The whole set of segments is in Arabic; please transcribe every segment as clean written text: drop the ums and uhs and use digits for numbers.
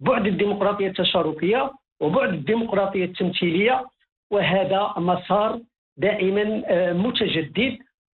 بعد الديمقراطية التشاركية وبعد الديمقراطية التمثيلية، وهذا مسار دائما متجدد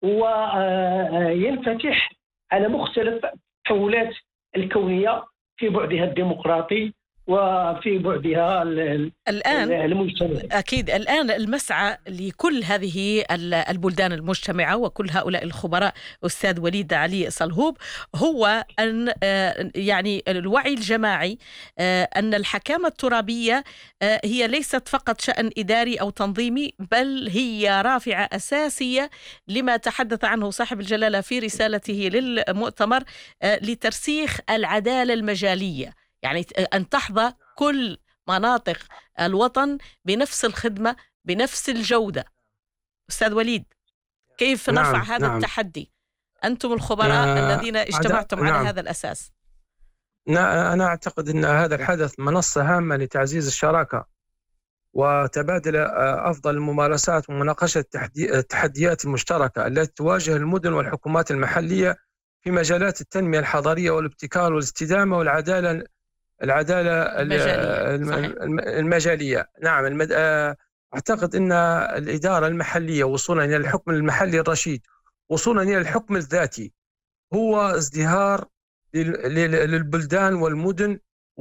وينفتح على مختلف التحولات الكونية في بعدها الديمقراطي وفي بعدها الآن المجتمعي. أكيد الآن المسعى لكل هذه البلدان المجتمعة وكل هؤلاء الخبراء أستاذ وليد علي صلهوب هو أن يعني الوعي الجماعي أن الحكامة الترابية هي ليست فقط شأن إداري أو تنظيمي، بل هي رافعة أساسية لما تحدث عنه صاحب الجلالة في رسالته للمؤتمر لترسيخ العدالة المجالية، يعني أن تحظى كل مناطق الوطن بنفس الخدمة بنفس الجودة. أستاذ وليد، كيف نرفع هذا التحدي؟ أنتم الخبراء الذين اجتمعتم على هذا الأساس. أنا أعتقد أن هذا الحدث منصة هامة لتعزيز الشراكة وتبادل أفضل الممارسات ومناقشة التحديات المشتركة التي تواجه المدن والحكومات المحلية في مجالات التنمية الحضرية والابتكار والاستدامة والعدالة المجالية. نعم، أعتقد أن الإدارة المحلية وصولا إلى الحكم المحلي الرشيد وصولا إلى الحكم الذاتي هو ازدهار للبلدان والمدن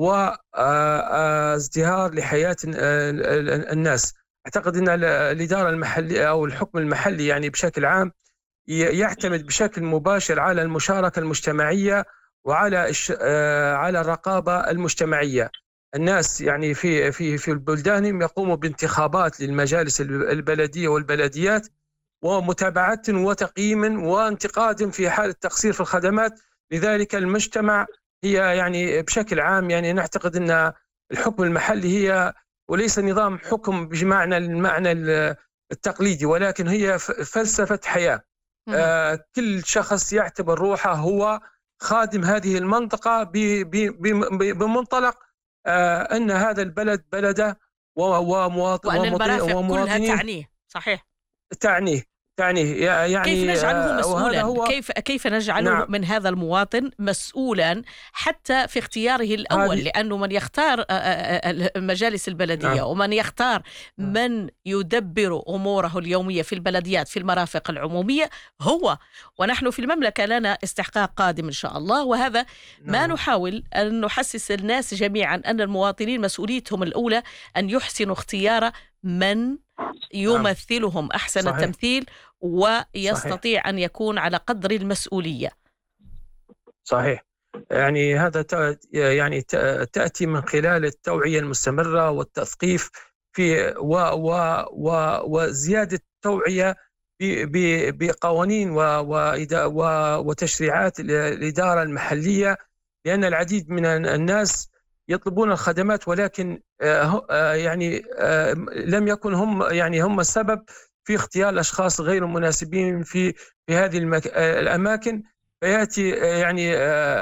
وازدهار لحياة الناس. أعتقد أن الإدارة المحلية أو الحكم المحلي يعني بشكل عام يعتمد بشكل مباشر على المشاركة المجتمعية وعلى على الرقابة المجتمعية. الناس يعني في البلدان يقوموا بانتخابات للمجالس البلدية والبلديات ومتابعة وتقييم وانتقاد في حال تقصير في الخدمات. لذلك المجتمع هي يعني بشكل عام يعني نعتقد أن الحكم المحلي هي وليس نظام حكم بمعنى المعنى التقليدي، ولكن هي فلسفة حياة. كل شخص يعتبر روحه هو خادم هذه المنطقة بمنطلق أن هذا البلد بلده وأن المرافق كلها تعنيه. صحيح، تعنيه يعني كيف نجعله مسؤولا؟ كيف نجعله من هذا المواطن مسؤولا حتى في اختياره الأول، لأنه من يختار مجالس البلدية ومن يختار من يدبر أموره اليومية في البلديات في المرافق العمومية هو. ونحن في المملكة لنا استحقاق قادم إن شاء الله، وهذا ما نحاول أن نحسس الناس جميعا أن المواطنين مسؤوليتهم الأولى أن يحسنوا اختيار من يمثلهم أحسن التمثيل ويستطيع أن يكون على قدر المسؤولية. صحيح، يعني هذا يعني تأتي من خلال التوعية المستمرة والتثقيف في وزيادة التوعية بقوانين وتشريعات الإدارة المحلية، لأن العديد من الناس يطلبون الخدمات ولكن يعني لم يكن هم السبب في اختيار الأشخاص غير المناسبين في هذه الأماكن، فيأتي يعني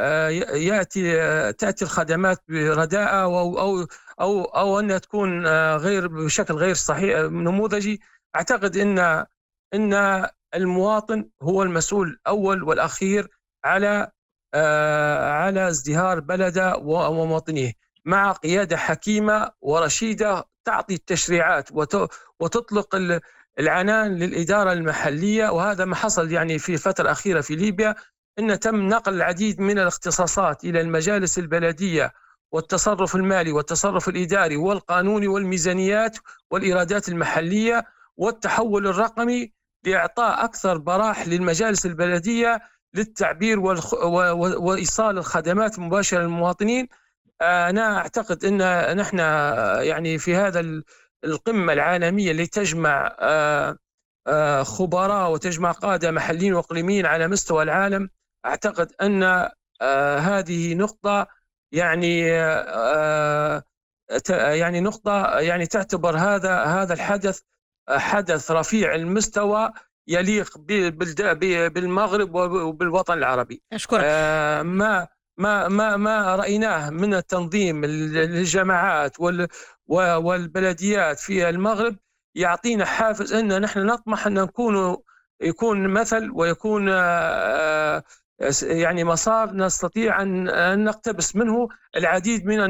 تأتي الخدمات برداءة أو أنها تكون بشكل غير صحيح نموذجي. أعتقد أن المواطن هو المسؤول الأول والأخير على ازدهار بلده ومواطنيه مع قيادة حكيمة ورشيدة تعطي التشريعات وتطلق العنان للإدارة المحلية. وهذا ما حصل يعني في الفترة الأخيرة في ليبيا، إن تم نقل العديد من الاختصاصات إلى المجالس البلدية والتصرف المالي والتصرف الإداري والقانوني والميزانيات والإيرادات المحلية والتحول الرقمي لإعطاء أكثر براح للمجالس البلدية للتعبير وإيصال الخدمات مباشرة للمواطنين. أنا أعتقد أن نحن يعني في هذا القمة العالمية اللي تجمع خبراء وتجمع قادة محليين وإقليميين على مستوى العالم، أعتقد أن هذه نقطة يعني نقطة يعني تعتبر هذا الحدث حدث رفيع المستوى يليق بالمغرب وبالوطن العربي. أشكرك. ما رأيناه من التنظيم للجماعات والبلديات في المغرب يعطينا حافز أن نحن نطمح أن يكون مثل ويكون يعني مسار نستطيع أن نقتبس منه العديد من